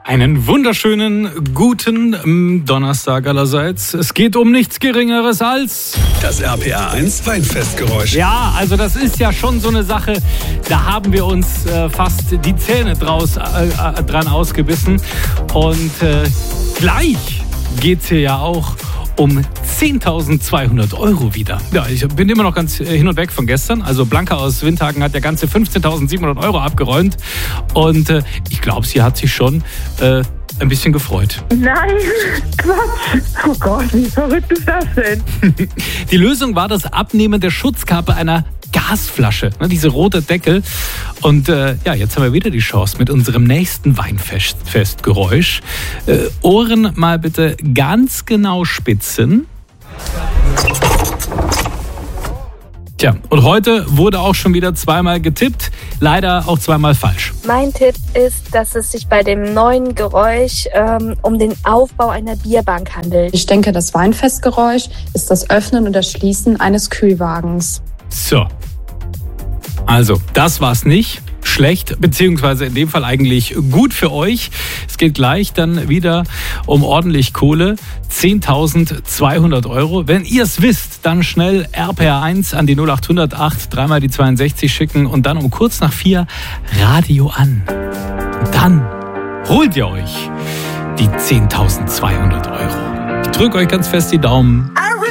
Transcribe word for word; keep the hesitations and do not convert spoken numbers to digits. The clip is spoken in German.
Einen wunderschönen guten Donnerstag allerseits. Es geht um nichts Geringeres als das R P R eins Weinfestgeräusch. Ja, also das ist ja schon so eine Sache, da haben wir uns äh, fast die Zähne draus, äh, äh, dran ausgebissen. Und äh, gleich geht's hier ja auch um zehntausendzweihundert Euro wieder. Ja, ich bin immer noch ganz hin und weg von gestern. Also Blanca aus Windhagen hat ja ganze fünfzehntausendsiebenhundert Euro abgeräumt. Und äh, ich glaube, sie hat sich schon äh, ein bisschen gefreut. Nein, Quatsch. Oh Gott, wie verrückt ist das denn? Die Lösung war das Abnehmen der Schutzkappe einer Gasflasche, ne, diese rote Deckel. Und äh, ja, jetzt haben wir wieder die Chance mit unserem nächsten Weinfestgeräusch. Äh, Ohren mal bitte ganz genau spitzen. Tja, und heute wurde auch schon wieder zweimal getippt, leider auch zweimal falsch. Mein Tipp ist, dass es sich bei dem neuen Geräusch ähm, um den Aufbau einer Bierbank handelt. Ich denke, das Weinfestgeräusch ist das Öffnen und das Schließen eines Kühlwagens. So, also das war's nicht. Schlecht, beziehungsweise in dem Fall eigentlich gut für euch. Es geht gleich dann wieder um ordentlich Kohle. zehntausendzweihundert Euro. Wenn ihr es wisst, dann schnell R P R eins an die null acht null acht, dreimal die zweiundsechzig schicken und dann um kurz nach vier Radio an. Und dann holt ihr euch die zehntausendzweihundert Euro. Ich drücke euch ganz fest die Daumen.